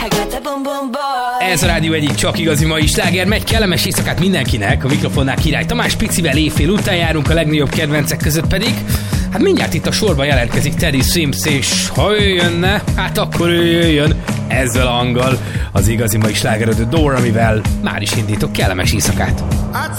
Ez a rádió egyik csak igazi mai sláger, megy, kellemes éjszakát mindenkinek, a mikrofonnál Király Tamás Picivel éjfél után járunk, a legnagyobb kedvencek között pedig, hát mindjárt itt a sorba jelentkezik Teddy Swims, és ha ő jönne, hát akkor ő jöjjön ezzel a hanggal, az igazi mai sláger The Door, amivel már is indítok kellemes éjszakát.